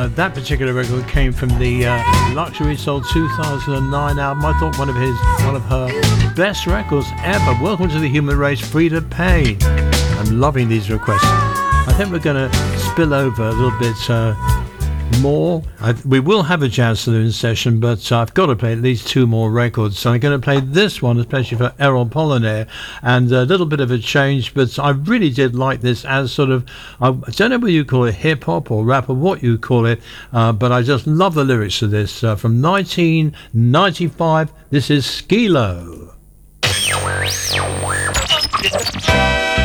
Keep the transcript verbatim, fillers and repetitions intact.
uh, that particular record came from the uh, Luxury Soul two thousand nine album. I thought one of his, one of her best records ever. Welcome to the Human Race, Freda Payne. I'm loving these requests. I think we're going to spill over a little bit uh, more. I, we will have a Jazz Saloon session, but uh, I've got to play at least two more records. So I'm going to play this one, especially for Errol Pollinaire, and a little bit of a change, but I really did like this as sort of, I don't know whether you call it hip-hop or rap or what you call it, uh, but I just love the lyrics of this. Uh, from nineteen ninety-five, this is Skee-Lo.